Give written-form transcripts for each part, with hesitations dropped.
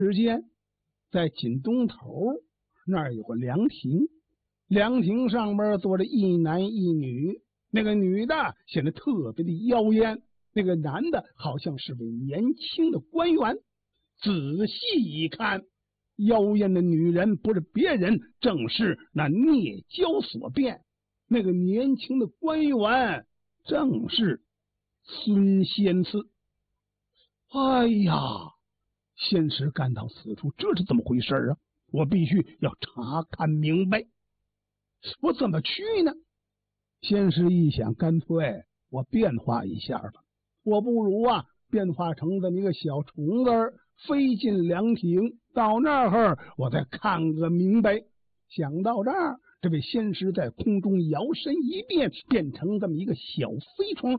只见在紧东头那儿有个凉亭，凉亭上边坐着一男一女，那个女的显得特别的妖艳，那个男的好像是位年轻的官员。仔细一看，妖艳的女人不是别人，正是那聂娇所变。那个年轻的官员正是孙仙次。哎呀，仙师感到此处这是怎么回事啊？我必须要查看明白，我怎么去呢？仙师一想，干脆我变化一下吧，我不如变化成这么一个小虫子飞进凉亭，到那儿我再看个明白。想到这儿，这位仙师在空中摇身一变，变成这么一个小飞虫，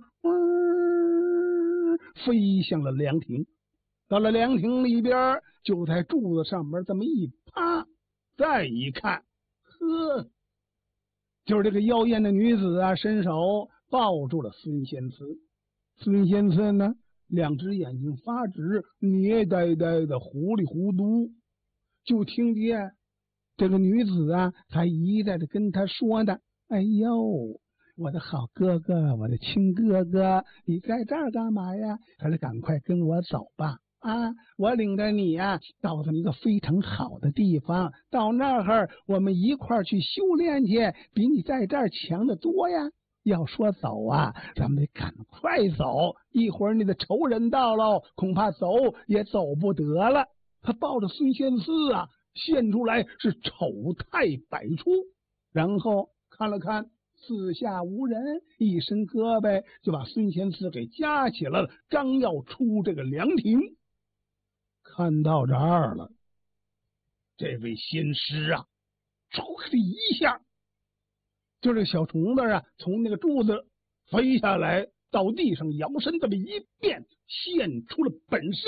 飞向了凉亭。到了凉亭里边，就在柱子上面这么一趴，再一看，呵，就是这个妖艳的女子伸手抱住了孙仙次。孙仙次呢，两只眼睛发直，捏呆呆的，糊里糊涂。就听见这个女子还一再的跟他说呢：“哎呦，我的好哥哥，我的亲哥哥，你在这儿干嘛呀？还是赶快跟我走吧！我领着你到这么一个非常好的地方，到那儿我们一块儿去修炼去，比你在这儿强得多呀！要说走咱们得赶快走，一会儿你的仇人到了，恐怕走也走不得了。”他抱着孙仙次现出来是丑态百出，然后看了看四下无人，一伸胳膊就把孙仙次给夹起来了，刚要出这个凉亭。看到这儿了，这位仙师唰的一下，就这个小虫子从那个柱子飞下来，到地上摇身这么一变，现出了本身。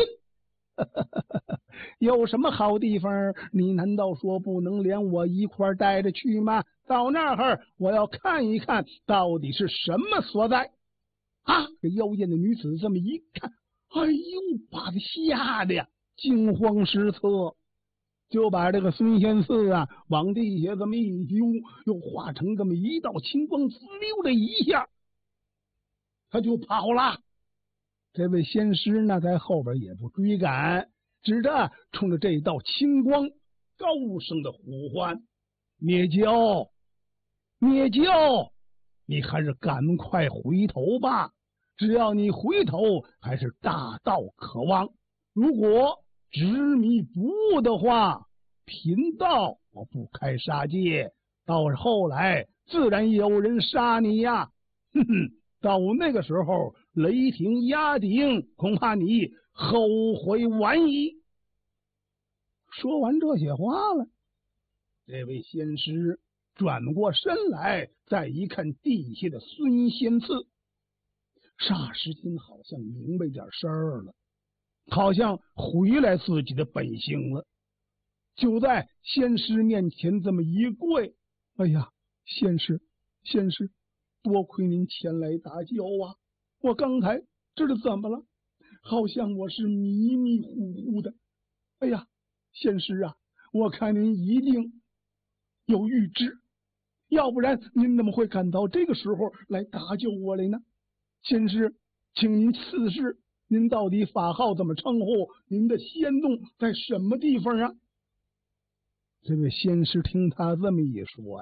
有什么好地方，你难道说不能连我一块带着去吗？到那儿我要看一看到底是什么所在。这妖艳的女子这么一看，哎呦，把她吓得惊慌失措，就把这个孙仙次往地下这么一丢，又化成这么一道青光，滋溜的一下他就跑了。这位仙师呢，在后边也不追赶，只着冲着这道青光高声的呼唤：“聂娇，聂娇，你还是赶快回头吧！只要你回头，还是大道可望。如果执迷不悟的话，贫道我不开杀戒，到后来自然有人杀你呀！哼哼，到那个时候，雷霆压顶，恐怕你后悔晚矣。”说完这些话了，这位仙师转过身来，再一看地下的孙仙次，霎时间好像明白点事儿了，好像回来自己的本性了，就在仙师面前这么一跪：“哎呀，仙师，仙师，多亏您前来搭救我刚才这是怎么了？好像我是迷迷糊糊的。哎呀，仙师我看您一定有预知，要不然您怎么会赶到这个时候来搭救我来呢？仙师，请您赐示，您到底法号怎么称呼？您的仙洞在什么地方这位仙师听他这么一说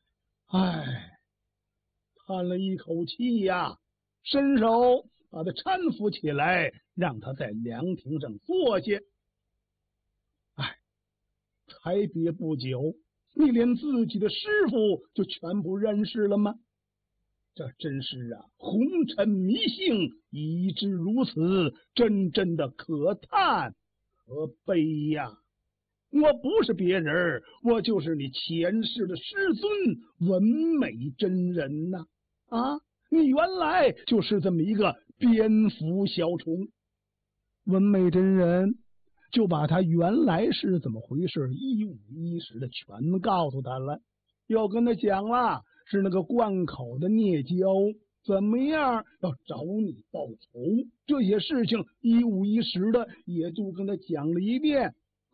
叹了一口气伸手把他搀扶起来，让他在凉亭上坐下。才别不久，你连自己的师傅就全不认识了吗？这真是红尘迷信，以致如此，真的可叹可悲呀！我不是别人，我就是你前世的师尊文美真人呐！你原来就是这么一个蝙蝠小虫。文美真人就把他原来是怎么回事一五一十的全告诉他了，又跟他讲了是那个灌口的聂娇怎么样要找你报仇，这些事情一五一十的也都跟他讲了一遍。